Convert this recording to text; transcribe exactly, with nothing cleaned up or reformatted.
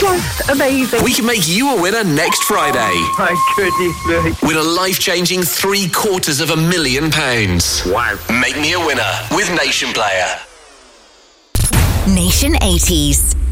most amazing. We can make you a winner next Friday. Oh, my goodness me. With a life-changing three quarters of a million pounds. Wow. Make me a winner with Nation Player. Nation eighties.